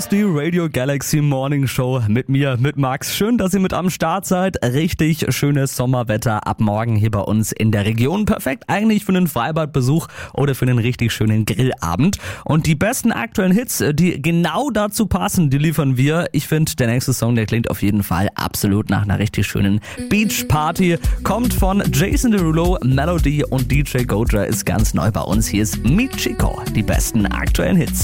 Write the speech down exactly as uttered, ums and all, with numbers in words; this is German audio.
ist die Radio Galaxy Morning Show mit mir, mit Max. Schön, dass ihr mit am Start seid. Richtig schönes Sommerwetter ab morgen hier bei uns in der Region. Perfekt eigentlich für einen Freibadbesuch oder für einen richtig schönen Grillabend. Und die besten aktuellen Hits, die genau dazu passen, die liefern wir. Ich finde, der nächste Song, der klingt auf jeden Fall absolut nach einer richtig schönen Beach Party. Kommt von Jason Derulo, Melody und D J Goja ist ganz neu bei uns. Hier ist Meet Chico, die besten aktuellen Hits.